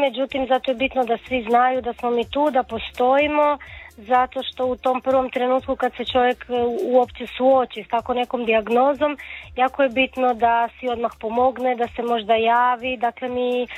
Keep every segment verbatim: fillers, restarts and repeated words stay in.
međutim zato je bitno da svi znaju da smo mi tu, da postojimo, zato što u tom prvom trenutku kad se čovjek uopće suoči s tako nekom dijagnozom, jako je bitno da si odmah pomogne, da se možda javi. Dakle, mi e,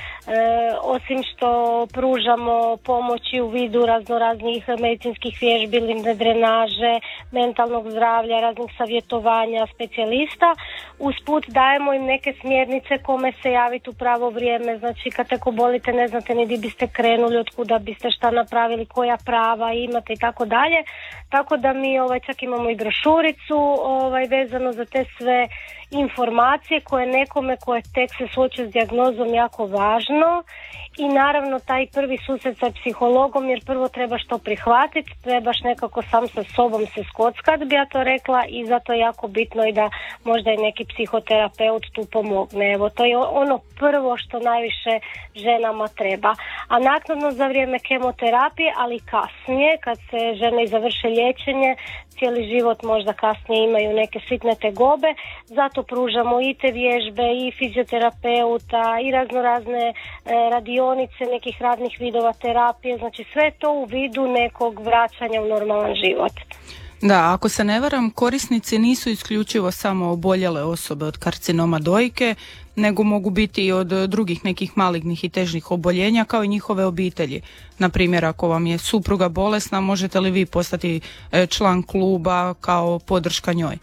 osim što pružamo pomoći u vidu raznoraznih medicinskih vježbi, limfne drenaže, mentalnog zdravlja, raznih savjetovanja, specijalista, usput dajemo im neke smjernice kome se javiti u pravo vrijeme. Znači, kad tako bolite, ne znate ni di biste krenuli, od kuda biste šta napravili, koja prava imate i tako dalje. Tako da mi ovaj, čak imamo i brošuricu ovaj, vezano za te sve informacije koje nekome koje tek se suoči s dijagnozom jako važno. I naravno taj prvi susret sa psihologom, jer prvo trebaš to prihvatiti, trebaš nekako sam sa sobom se skockat, bi ja to rekla, i zato je jako bitno i da možda i neki psihoterapeut tu pomogne. Evo, to je ono prvo što najviše ženama treba. A naknadno za vrijeme kemoterapije, ali kasnije, kad se žene i završe liječenje, cijeli život možda kasnije imaju neke sitne tegobe, zato pružamo i te vježbe, i fizioterapeuta, i raznorazne e, radionice nekih radnih vidova terapije, znači sve to u vidu nekog vraćanja u normalan život. Da, ako se ne varam, korisnici nisu isključivo samo oboljele osobe od karcinoma dojke, nego mogu biti i od drugih nekih malignih i težnih oboljenja, kao i njihove obitelji. Na primjer, ako vam je supruga bolesna, možete li vi postati član kluba kao podrška njoj?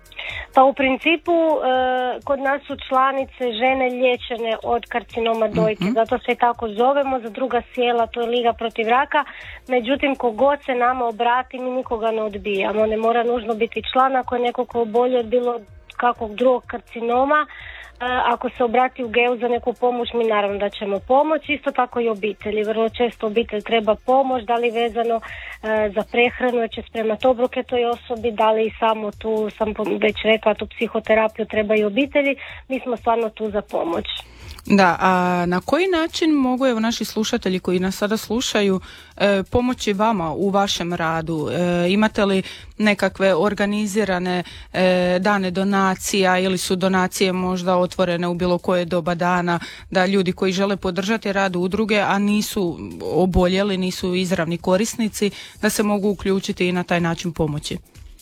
Pa u principu e, kod nas su članice žene liječene od karcinoma dojke, mm-hmm. zato se i tako zovemo. Za druga sjela to je Liga protiv raka, međutim kogod se nama obrati, mi nikoga ne odbijamo, ne mora nužno biti član. Ako je neko ko obolio od bilo kakvog drugog karcinoma, ako se obrati u Geu za neku pomoć, mi naravno da ćemo pomoć. Isto tako i obitelji. Vrlo često obitelj treba pomoć, da li vezano e, za prehranu, jer će spremati obroke toj osobi, da li samo tu, sam već rekla, tu psihoterapiju treba i obitelji. Mi smo stvarno tu za pomoć. Da, a na koji način mogu evo naši slušatelji koji nas sada slušaju e, pomoći vama u vašem radu? E, imate li nekakve organizirane e, dane donacija ili su donacije možda otvorene u bilo koje doba dana, da ljudi koji žele podržati rad udruge, a nisu oboljeli, nisu izravni korisnici, da se mogu uključiti i na taj način pomoći?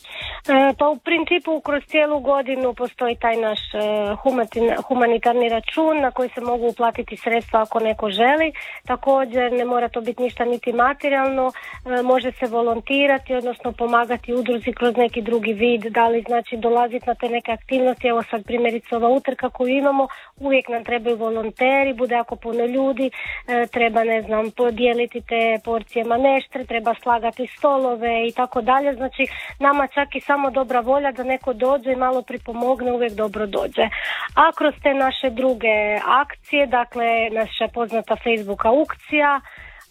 E, pa u principu kroz cijelu godinu postoji taj naš e, humanitarni račun na koji se mogu uplatiti sredstva ako neko želi. Također ne mora to biti ništa niti materijalno, e, može se volontirati, odnosno pomagati udruzi kroz neki drugi vid, da li znači dolaziti na te neke aktivnosti. Evo sad primjerice ova utrka koju imamo, uvijek nam trebaju volonteri, bude jako puno ljudi, e, treba ne znam podijeliti te porcije maneštre, treba slagati stolove i tako dalje. Znači nama čak i samo dobra volja da neko dođe i malo pripomogne, uvijek dobro dođe. A kroz te naše druge akcije, dakle naša poznata Facebook aukcija,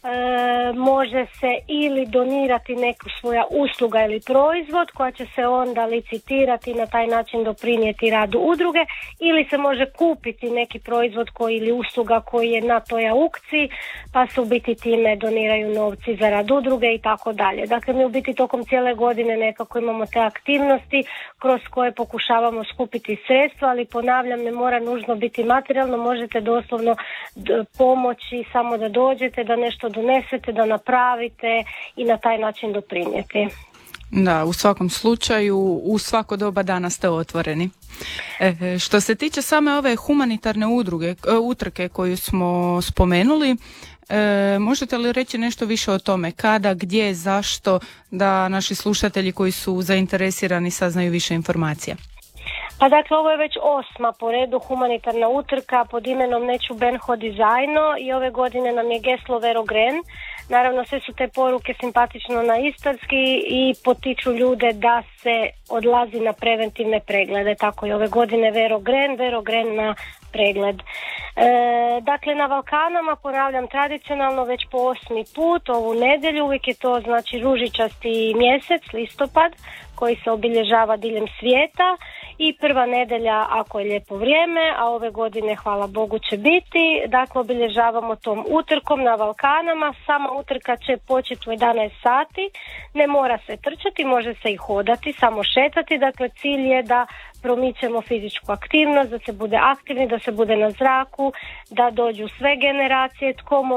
E, može se ili donirati neku svoja usluga ili proizvod koja će se onda licitirati i na taj način doprinijeti radu udruge, ili se može kupiti neki proizvod koji ili usluga koji je na toj aukciji, pa se u biti time doniraju novci za rad udruge i tako dalje. Dakle, mi u biti tokom cijele godine nekako imamo te aktivnosti kroz koje pokušavamo skupiti sredstva, ali ponavljam, ne mora nužno biti materijalno, možete doslovno d- pomoći samo da dođete, da nešto donesete, da napravite i na taj način doprinijeti. Da, u svakom slučaju, u svako doba dana ste otvoreni. E, što se tiče same ove humanitarne udruge, utrke koju smo spomenuli, e, možete li reći nešto više o tome? Kada, gdje, zašto, da naši slušatelji koji su zainteresirani saznaju više informacija? Pa dakle, ovo je već osma po redu humanitarna utrka pod imenom Neću Benho dizajno i ove godine nam je geslo Vero Gren. Naravno, sve su te poruke simpatično na istarski i potiču ljude da se odlazi na preventivne preglede. Tako i ove godine Vero Gren, Vero Gren na pregled. E, dakle, na Valkanama, ponavljam, tradicionalno već po osmi put, ovu nedjelju, uvijek je to znači ružičasti mjesec, listopad, koji se obilježava diljem svijeta, i prva nedjelja ako je lijepo vrijeme, a ove godine hvala Bogu će biti. Dakle, obilježavamo tom utrkom na Valkanama. Sama utrka će početi u jedanaest sati, ne mora se trčati, može se i hodati, samo šetati. Dakle, cilj je da promičemo fizičku aktivnost, da se bude aktivni, da se bude na zraku, da dođu sve generacije, tko